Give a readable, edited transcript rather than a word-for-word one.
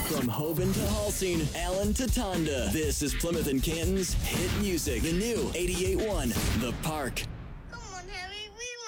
From Hoban to Halsing, Allen to Tonda, this is Plymouth and Canton's Hit Music, the new 88.1 The Park. Come on, Harry,